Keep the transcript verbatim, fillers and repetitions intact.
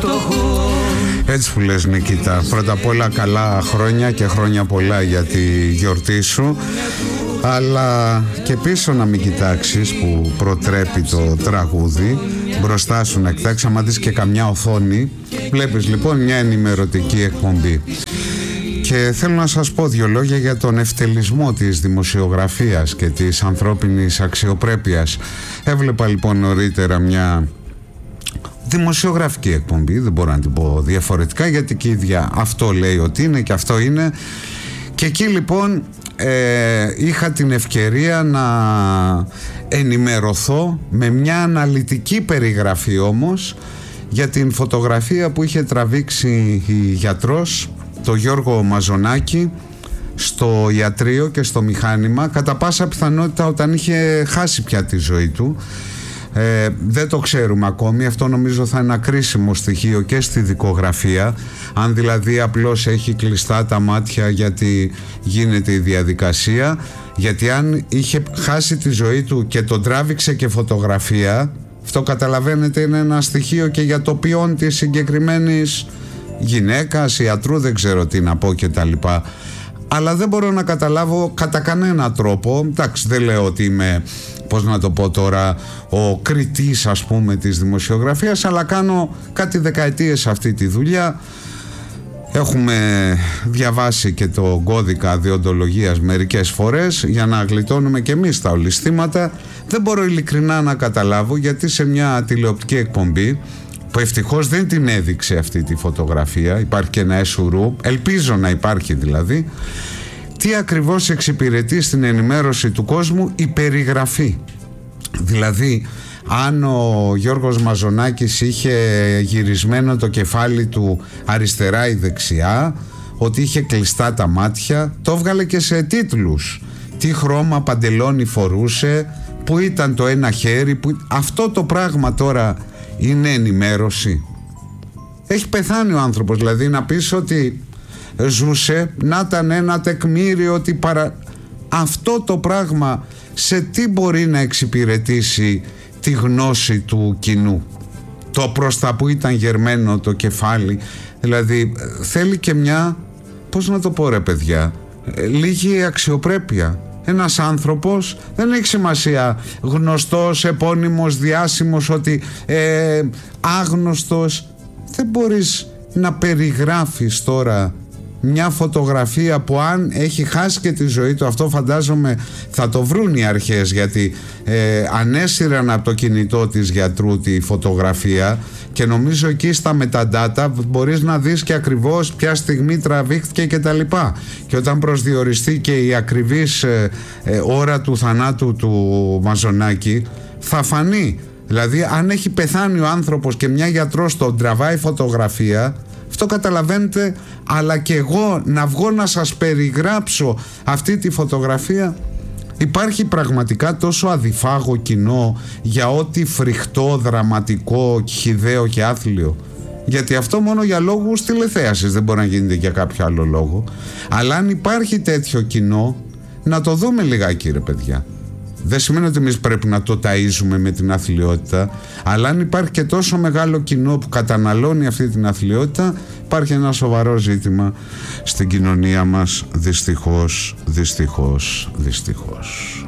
φτωχό. Έτσι που λες, Νικήτα. Πρώτα απ' όλα καλά χρόνια και χρόνια πολλά για τη γιορτή σου. Αλλά και πίσω να μην κοιτάξεις που προτρέπει το τραγούδι. Μπροστά σου να κοιτάξεις, άμα δεις και καμιά οθόνη. Βλέπεις λοιπόν μια ενημερωτική εκπομπή. Και θέλω να σας πω δύο λόγια για τον ευτελισμό της δημοσιογραφίας και της ανθρώπινης αξιοπρέπειας. Έβλεπα λοιπόν νωρίτερα μια δημοσιογραφική εκπομπή, δεν μπορώ να την πω διαφορετικά, γιατί και η ίδια αυτό λέει ότι είναι και αυτό είναι. Και εκεί λοιπόν ε, είχα την ευκαιρία να ενημερωθώ με μια αναλυτική περιγραφή όμως για την φωτογραφία που είχε τραβήξει η γιατρός, το Γιώργο Μαζονάκη, στο ιατρείο και στο μηχάνημα, κατά πάσα πιθανότητα όταν είχε χάσει πια τη ζωή του. Ε, δεν το ξέρουμε ακόμη. Αυτό νομίζω θα είναι ένα κρίσιμο στοιχείο και στη δικογραφία. Αν δηλαδή απλώς έχει κλειστά τα μάτια γιατί γίνεται η διαδικασία. Γιατί αν είχε χάσει τη ζωή του και τον τράβηξε και φωτογραφία, αυτό καταλαβαίνετε είναι ένα στοιχείο και για το ποιόν της συγκεκριμένης γυναίκας, ιατρού, δεν ξέρω τι να πω και τα λοιπά. Αλλά δεν μπορώ να καταλάβω κατά κανένα τρόπο, εντάξει, δεν λέω ότι είμαι, πώς να το πω τώρα, ο κριτής ας πούμε της δημοσιογραφίας, αλλά κάνω κάτι δεκαετίες αυτή τη δουλειά. Έχουμε διαβάσει και το κώδικα δεοντολογίας μερικές φορές για να γλιτώνουμε και εμείς τα ολισθήματα. Δεν μπορώ ειλικρινά να καταλάβω γιατί σε μια τηλεοπτική εκπομπή, που ευτυχώς δεν την έδειξε αυτή τη φωτογραφία, υπάρχει και ένα εσουρού, ελπίζω να υπάρχει δηλαδή, τι ακριβώς εξυπηρετεί στην ενημέρωση του κόσμου η περιγραφή. Δηλαδή αν ο Γιώργος Μαζονάκης είχε γυρισμένο το κεφάλι του αριστερά ή δεξιά, ότι είχε κλειστά τα μάτια, το έβγαλε και σε τίτλους. Τι χρώμα παντελόνι φορούσε, που ήταν το ένα χέρι, που... αυτό το πράγμα τώρα είναι ενημέρωση? Έχει πεθάνει ο άνθρωπος, δηλαδή να πεις ότι ζούσε, να ήταν ένα τεκμήριο ότι παρα... αυτό το πράγμα σε τι μπορεί να εξυπηρετήσει τη γνώση του κοινού? Το προς τα που ήταν γερμένο το κεφάλι, δηλαδή θέλει και μια, πώς να το πω ρε παιδιά, λίγη αξιοπρέπεια. Ένας άνθρωπος, δεν έχει σημασία γνωστός, επώνυμος, διάσημος, ότι ε, άγνωστος, δεν μπορείς να περιγράφεις τώρα μια φωτογραφία που αν έχει χάσει και τη ζωή του, αυτό φαντάζομαι θα το βρουν οι αρχές, γιατί ε, ανέσυραν από το κινητό της γιατρού τη φωτογραφία και νομίζω εκεί στα μεταντάτα μπορείς να δεις και ακριβώς ποια στιγμή τραβήχθηκε και τα λοιπά, και όταν προσδιοριστεί και η ακριβής ε, ε, ώρα του θανάτου του Μαζονάκη θα φανεί. Δηλαδή αν έχει πεθάνει ο άνθρωπος και μια γιατρός τον τραβάει φωτογραφία, αυτό καταλαβαίνετε, αλλά και εγώ να βγω να σας περιγράψω αυτή τη φωτογραφία, υπάρχει πραγματικά τόσο αδιφάγο κοινό για ό,τι φρικτό, δραματικό, χυδαίο και άθλιο? Γιατί αυτό μόνο για λόγους τηλεθέασης, δεν μπορεί να γίνεται για κάποιο άλλο λόγο. Αλλά αν υπάρχει τέτοιο κοινό, να το δούμε λιγάκι ρε παιδιά. Δεν σημαίνει ότι εμείς πρέπει να το ταΐζουμε με την αθλιότητα, αλλά αν υπάρχει και τόσο μεγάλο κοινό που καταναλώνει αυτή την αθλιότητα, υπάρχει ένα σοβαρό ζήτημα στην κοινωνία μας, δυστυχώς, δυστυχώς, δυστυχώς.